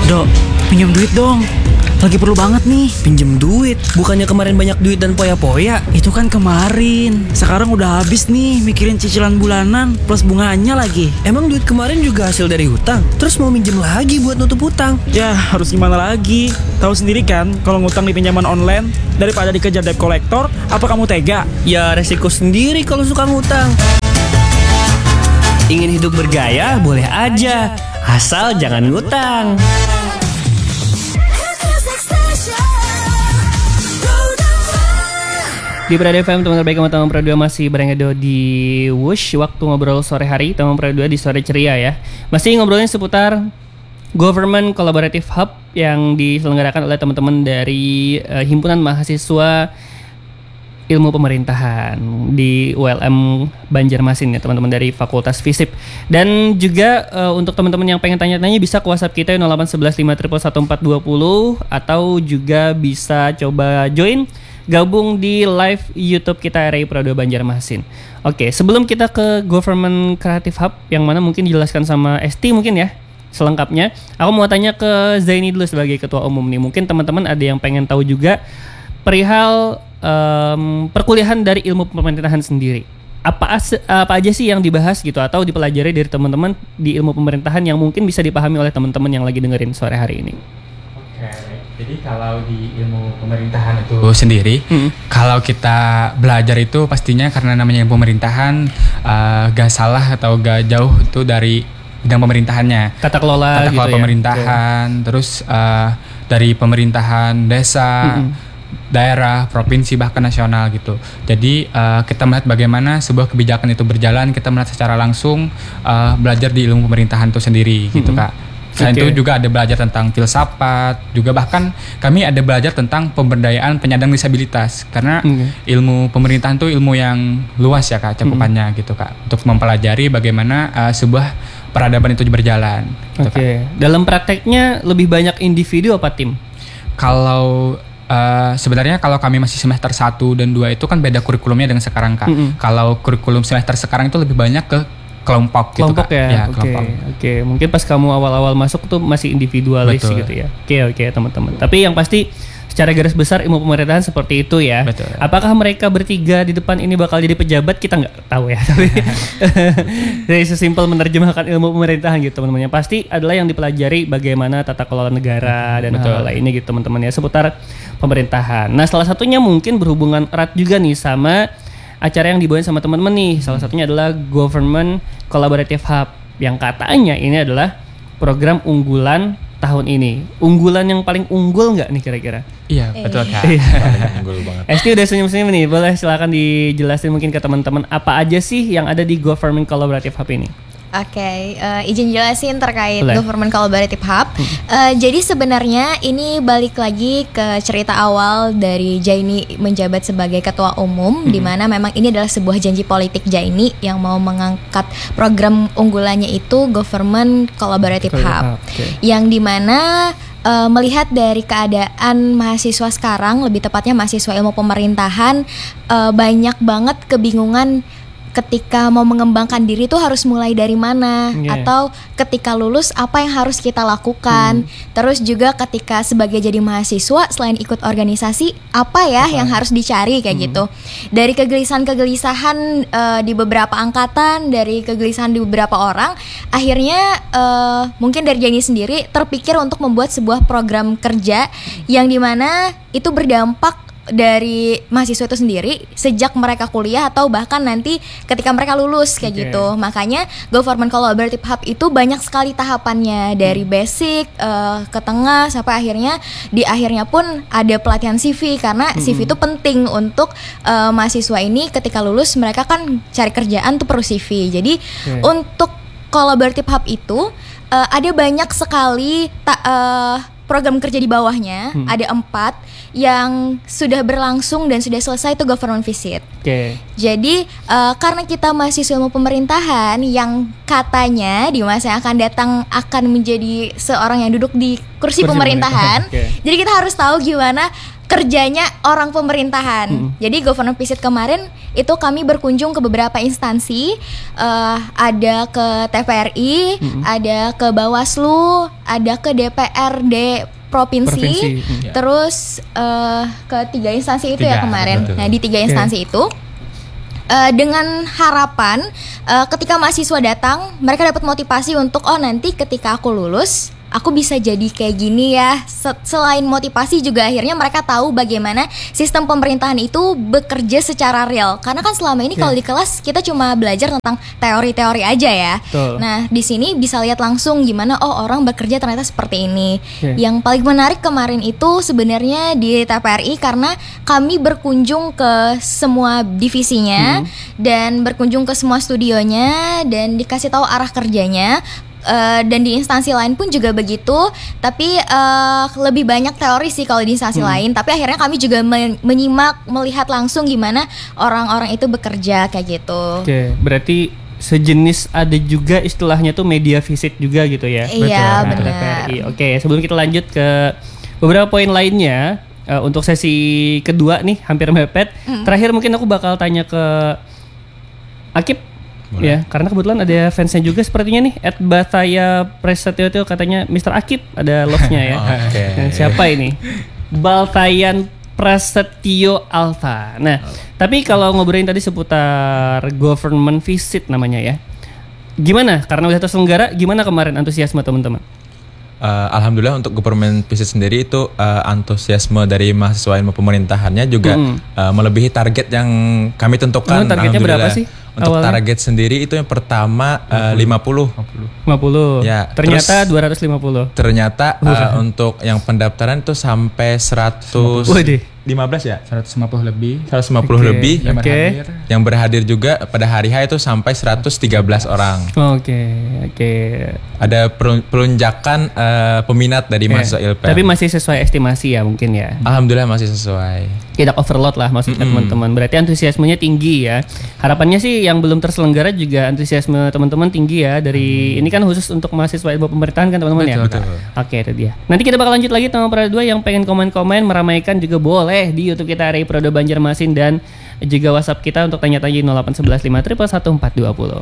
Dok, pinjam duit dong. Lagi perlu banget nih. Pinjem duit? Bukannya kemarin banyak duit dan poya-poya? Itu kan kemarin. Sekarang udah habis nih mikirin cicilan bulanan plus bunganya lagi. Emang duit kemarin juga hasil dari hutang? Terus mau minjem lagi buat nutup hutang? Ya harus gimana lagi. Tahu sendiri kan kalau ngutang di pinjaman online daripada dikejar debt collector, apa kamu tega? Ya resiko sendiri kalau suka ngutang. Ingin hidup bergaya boleh aja, asal jangan ngutang. Di Prada FM, teman terbaik sama teman Prada 2 masih berenggedo di Wush. Waktu ngobrol sore hari, teman Prada 2 di sore ceria ya. Masih ngobrolin seputar Government Collaborative Hub yang diselenggarakan oleh teman-teman dari Himpunan Mahasiswa Ilmu Pemerintahan di ULM Banjarmasin ya, teman-teman dari Fakultas FISIP. Dan juga untuk teman-teman yang pengen tanya-tanya bisa ke WhatsApp kita 0811 atau juga bisa coba join gabung di live YouTube kita RI Pro 2 Banjarmasin. Oke, sebelum kita ke Government Creative Hub yang mana mungkin dijelaskan sama Esti mungkin ya selengkapnya, aku mau tanya ke Zaini dulu sebagai ketua umum nih. Mungkin teman-teman ada yang pengen tahu juga perihal perkuliahan dari ilmu pemerintahan sendiri. Apa aja sih yang dibahas gitu atau dipelajari dari teman-teman di ilmu pemerintahan yang mungkin bisa dipahami oleh teman-teman yang lagi dengerin sore hari ini? Jadi kalau di ilmu pemerintahan itu sendiri, kalau kita belajar itu pastinya karena namanya pemerintahan, gak salah atau gak jauh itu dari bidang pemerintahannya. Tata kelola gitu pemerintahan, terus dari pemerintahan desa, daerah, provinsi bahkan nasional gitu. Jadi kita melihat bagaimana sebuah kebijakan itu berjalan, kita melihat secara langsung belajar di ilmu pemerintahan itu sendiri gitu Kak. Selain itu juga ada belajar tentang filsafat, juga bahkan kami ada belajar tentang pemberdayaan penyandang disabilitas. Karena ilmu pemerintahan itu ilmu yang luas ya Kak, cakupannya gitu Kak. Untuk mempelajari bagaimana sebuah peradaban itu berjalan gitu, Kak. Dalam prakteknya lebih banyak individu apa tim? Kalau sebenarnya kalau kami masih semester 1 dan 2 itu kan beda kurikulumnya dengan sekarang Kak. Kalau kurikulum semester sekarang itu lebih banyak ke kelompok gitu Kak. Ya, Oke. Mungkin pas kamu awal-awal masuk tuh masih individualis. Betul. Gitu ya. Oke teman-teman. Tapi yang pasti secara garis besar ilmu pemerintahan seperti itu ya. Betul. Apakah mereka bertiga di depan ini bakal jadi pejabat, kita nggak tahu ya. Tapi dari sesimpel menerjemahkan ilmu pemerintahan gitu teman-teman. Yang pasti adalah yang dipelajari bagaimana tata kelola negara dan hal lainnya gitu teman-teman ya seputar pemerintahan. Nah salah satunya mungkin berhubungan erat juga nih sama acara yang dibawain sama teman-teman nih. Salah satunya adalah Government Collaborative Hub yang katanya ini adalah program unggulan tahun ini. Unggulan yang paling unggul nggak nih kira-kira? Iya betul Kak. Unggul banget. Esti udah senyum-senyum nih. Boleh silakan dijelasin mungkin ke teman-teman apa aja sih yang ada di Government Collaborative Hub ini? Oke, izin jelasin terkait Government Collaborative Hub. Jadi sebenarnya ini balik lagi ke cerita awal dari Jaini menjabat sebagai ketua umum, di mana memang ini adalah sebuah janji politik Jaini yang mau mengangkat program unggulannya itu Government Collaborative Hub, yang dimana melihat dari keadaan mahasiswa sekarang, lebih tepatnya mahasiswa ilmu pemerintahan, banyak banget kebingungan ketika mau mengembangkan diri tuh harus mulai dari mana, atau ketika lulus apa yang harus kita lakukan. Terus juga ketika sebagai jadi mahasiswa selain ikut organisasi apa ya yang harus dicari kayak gitu. Dari kegelisahan di beberapa angkatan, dari kegelisahan di beberapa orang, akhirnya mungkin dari Jani sendiri terpikir untuk membuat sebuah program kerja yang dimana itu berdampak dari mahasiswa itu sendiri sejak mereka kuliah atau bahkan nanti ketika mereka lulus kayak gitu. Makanya Government Collaborative Hub itu banyak sekali tahapannya, dari basic ke tengah sampai akhirnya di akhirnya pun ada pelatihan CV, karena CV itu penting untuk mahasiswa ini ketika lulus mereka kan cari kerjaan tuh perlu CV. Jadi untuk Collaborative Hub itu ada banyak sekali program kerja di bawahnya, ada 4 yang sudah berlangsung dan sudah selesai, itu government visit. Jadi karena kita mahasiswa ilmu pemerintahan yang katanya di masa yang akan datang akan menjadi seorang yang duduk di kursi pemerintahan, jadi kita harus tahu gimana kerjanya orang pemerintahan. Jadi government visit kemarin itu kami berkunjung ke beberapa instansi, ada ke TVRI, ada ke Bawaslu, ada ke DPRD provinsi. Terus ke 3 instansi itu ya kemarin. Betul. Nah di 3 instansi itu dengan harapan ketika mahasiswa datang mereka dapat motivasi untuk nanti ketika aku lulus aku bisa jadi kayak gini ya. Selain motivasi juga akhirnya mereka tahu bagaimana sistem pemerintahan itu bekerja secara real. Karena kan selama ini kalau di kelas kita cuma belajar tentang teori-teori aja ya. Nah, di sini bisa lihat langsung gimana orang bekerja ternyata seperti ini. Yang paling menarik kemarin itu sebenarnya di TPRI karena kami berkunjung ke semua divisinya dan berkunjung ke semua studionya dan dikasih tahu arah kerjanya. Dan di instansi lain pun juga begitu, tapi lebih banyak teori sih kalau di instansi lain. Tapi akhirnya kami juga menyimak, melihat langsung gimana orang-orang itu bekerja kayak gitu. Oke, berarti sejenis ada juga istilahnya tuh media visit juga gitu ya? Iya, benar. Oke, sebelum kita lanjut ke beberapa poin lainnya, untuk sesi kedua nih hampir mepet. Terakhir mungkin aku bakal tanya ke Akip. Boleh. Ya, karena kebetulan ada fansnya juga sepertinya nih @Bataya Prasetyo katanya Mr. Akip ada love-nya ya. Nah, siapa ini? Baltayan Prasetyo Alta. Nah, tapi kalau ngobrolin tadi seputar government visit namanya ya. Gimana? Karena udah terselenggara, gimana kemarin antusiasme teman-teman? Alhamdulillah untuk government visit sendiri itu antusiasme dari mahasiswa ilmu pemerintahannya juga melebihi target yang kami tentukan. Targetnya berapa sih? Untuk awalnya? Target sendiri itu yang pertama 50. Ya, ternyata 250. Ternyata untuk yang pendaftaran itu sampai 115 ya? 150 lebih. 150 lebih yang berhadir juga pada hari H itu sampai 113 orang. Oke. Ada pelunjakan peminat dari mahasiswa ILPM. Tapi masih sesuai estimasi ya mungkin ya? Alhamdulillah masih sesuai. Tidak overload lah maksudnya teman-teman. Berarti antusiasmenya tinggi ya. Harapannya sih yang belum terselenggara juga antusiasme teman-teman tinggi ya. Dari ini kan khusus untuk mahasiswa ilmu pemerintahan kan teman-teman ya? Betul. Oke, itu dia. Nanti kita bakal lanjut lagi teman para dua yang pengen komen-komen meramaikan juga boleh di YouTube kita RI Prodo Banjarmasin dan juga WhatsApp kita untuk tanya-tanya 0811 5 111 1420.